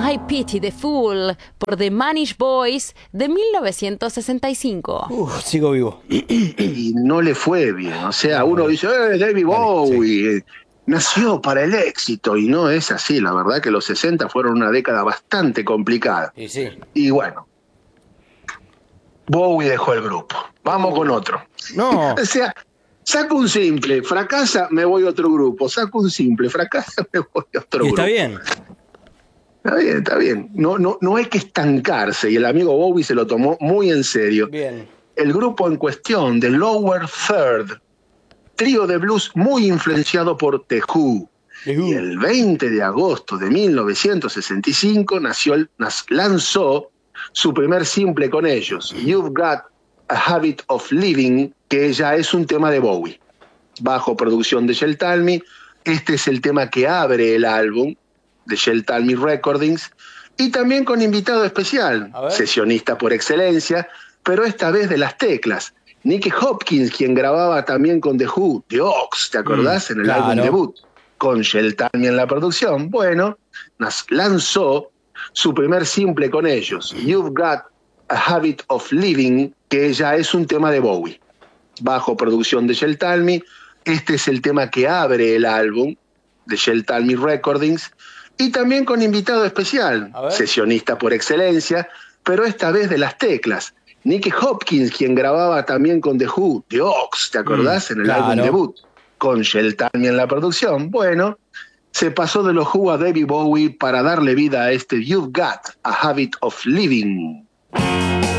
I Pity the Fool por The Manish Boys de 1965. Sigo vivo. Y no le fue bien. O sea, uno dice, David Bowie nació para el éxito. Y no es así. La verdad que los 60 fueron una década bastante complicada. Sí. Y bueno, Bowie dejó el grupo. Vamos con otro. No. O sea, saco un simple, fracasa, me voy a otro grupo. Saco un simple, fracasa, me voy a otro grupo. Está bien. Está bien. No hay que estancarse, y el amigo Bowie se lo tomó muy en serio. Bien. El grupo en cuestión, The Lower Third, trío de blues muy influenciado por The Who. Y el 20 de agosto de 1965 lanzó su primer simple con ellos, You've Got a Habit of Living, que ya es un tema de Bowie. Bajo producción de Shel Talmy, este es el tema que abre el álbum de Shel Talmy Recordings, y también con invitado especial, sesionista por excelencia, pero esta vez de las teclas, Nicky Hopkins, quien grababa también con The Who, The Ox, ¿te acordás? En el álbum debut, con Shel Talmy en la producción. Bueno, lanzó su primer simple con ellos, You've Got a Habit of Living, que ya es un tema de Bowie. Bajo producción de Shel Talmy, este es el tema que abre el álbum de Shel Talmy Recordings, y también con invitado especial, sesionista por excelencia, pero esta vez de las teclas, Nicky Hopkins, quien grababa también con The Who, The Ox, ¿te acordás? En el álbum debut, con Shel Talmy en la producción. Bueno, se pasó de los Who a David Bowie para darle vida a este You've Got a Habit of Living.